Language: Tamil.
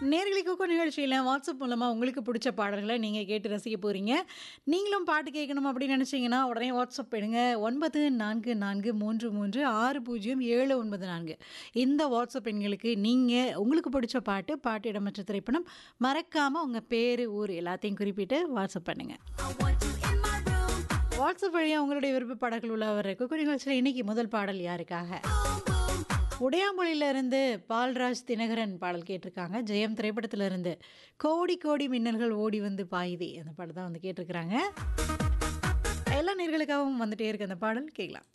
நேர்களை கோகோ நிகழ்ச்சியில வாட்ஸ்அப் மூலமா உங்களுக்கு பிடிச்ச பாடல்கள நீங்க கேட்டு ரசிக்க போறீங்க. நீங்களும் பாட்டு கேட்கணும் அப்படின்னு நினைச்சீங்கன்னா, உடனே வாட்ஸ்அப் எடுங்க 9443360794 இந்த வாட்ஸ்அப் எண்களுக்கு நீங்க உங்களுக்கு பிடிச்ச பாட்டு, பாட்டு இடம்பெற்ற திரைப்படம், மறக்காம உங்க பேரு, ஊர் எல்லாத்தையும் குறிப்பிட்டு வாட்ஸ்அப் பண்ணுங்க. வாட்ஸ்அப் வழியா உங்களுடைய விருப்ப பாடல்கள் உலா வர குக்கு நிகழ்ச்சியில இன்னைக்கு முதல் பாடல் யாருக்காக? உடையாமொழியில இருந்து பால்ராஜ் தினகரன் பாடல் கேட்டிருக்காங்க. ஜெயம் திரைப்படத்துல இருந்து கோடி கோடி மின்னல்கள் ஓடி வந்து பாயுதே அந்த பாடல் தான் வந்து கேட்டிருக்கிறாங்க. எல்லா நேர்களுக்காகவும் வந்துட்டே இருக்கு அந்த பாடல் கேட்கலாம்.